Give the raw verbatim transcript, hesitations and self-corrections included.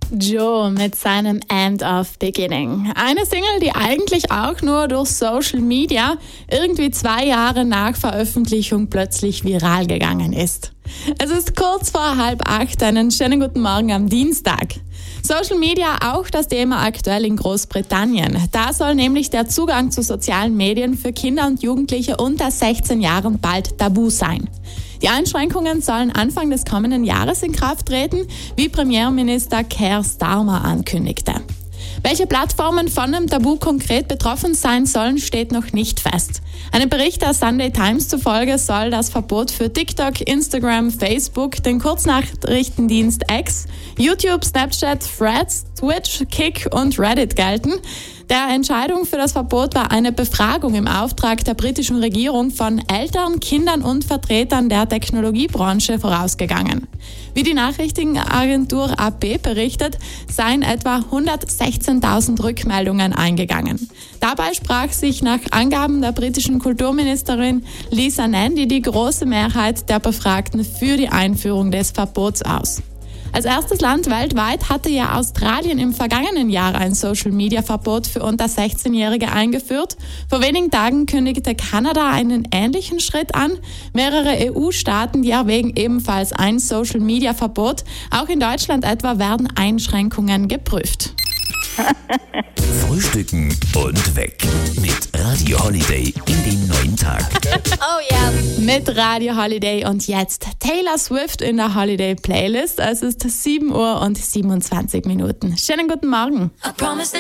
Joe mit seinem End of Beginning. Eine Single, die eigentlich auch nur durch Social Media irgendwie zwei Jahre nach Veröffentlichung plötzlich viral gegangen ist. Es ist kurz vor halb acht, einen schönen guten Morgen am Dienstag. Social Media auch das Thema aktuell in Großbritannien. Da soll nämlich der Zugang zu sozialen Medien für Kinder und Jugendliche unter sechzehn Jahren bald tabu sein. Die Einschränkungen sollen Anfang des kommenden Jahres in Kraft treten, wie Premierminister Keir Starmer ankündigte. Welche Plattformen von dem Tabu konkret betroffen sein sollen, steht noch nicht fest. Einem Bericht der Sunday Times zufolge soll das Verbot für TikTok, Instagram, Facebook, den Kurznachrichtendienst X, YouTube, Snapchat, Threads, Twitch, Kick und Reddit gelten. Der Entscheidung für das Verbot war eine Befragung im Auftrag der britischen Regierung von Eltern, Kindern und Vertretern der Technologiebranche vorausgegangen. Wie die Nachrichtenagentur A P berichtet, seien etwa hundertsechzehntausend Rückmeldungen eingegangen. Dabei sprach sich nach Angaben der britischen Kulturministerin Lisa Nandy die große Mehrheit der Befragten für die Einführung des Verbots aus. Als erstes Land weltweit hatte ja Australien im vergangenen Jahr ein Social-Media-Verbot für unter sechzehnjährige eingeführt. Vor wenigen Tagen kündigte Kanada einen ähnlichen Schritt an. Mehrere E U-Staaten, die erwägen ebenfalls ein Social-Media-Verbot. Auch in Deutschland etwa werden Einschränkungen geprüft. Frühstücken und weg mit Radio Holiday in den neuen Tag. Oh ja, yeah. Mit Radio Holiday und jetzt Taylor Swift in der Holiday Playlist. Es ist sieben Uhr und siebenundzwanzig Minuten. Schönen guten Morgen.